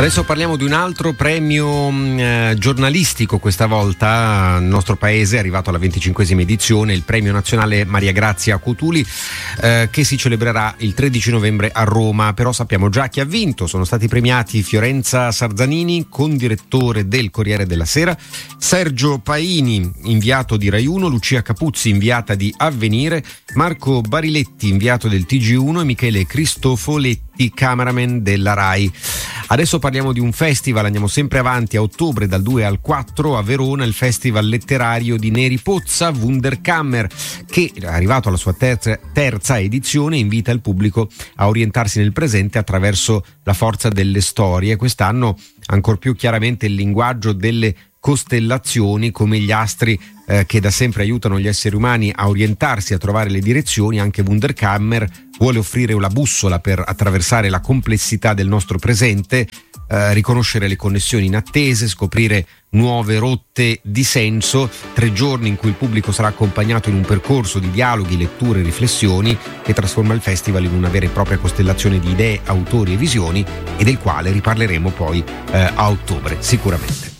Adesso parliamo di un altro premio giornalistico, questa volta nel nostro paese è arrivato alla 25esima edizione, il premio nazionale Maria Grazia Cutuli, che si celebrerà il 13 novembre a Roma. Però sappiamo già chi ha vinto. Sono stati premiati Fiorenza Sarzanini, condirettore del Corriere della Sera, Sergio Paini, inviato di Rai 1, Lucia Capuzzi, inviata di Avvenire, Marco Bariletti, inviato del TG1 e Michele Cristofoletti, cameraman della Rai. Adesso parliamo di un festival, andiamo sempre avanti. A ottobre dal 2 al 4 a Verona il festival letterario di Neri Pozza, Wunderkammer, che arrivato alla sua terza edizione invita il pubblico a orientarsi nel presente attraverso la forza delle storie. Quest'anno ancor più chiaramente il linguaggio delle costellazioni, come gli astri che da sempre aiutano gli esseri umani a orientarsi, a trovare le direzioni. Anche Wunderkammer vuole offrire una bussola per attraversare la complessità del nostro presente, riconoscere le connessioni inattese, scoprire nuove rotte di senso. 3 giorni in cui il pubblico sarà accompagnato in un percorso di dialoghi, letture e riflessioni che trasforma il festival in una vera e propria costellazione di idee, autori e visioni, e del quale riparleremo poi a ottobre sicuramente.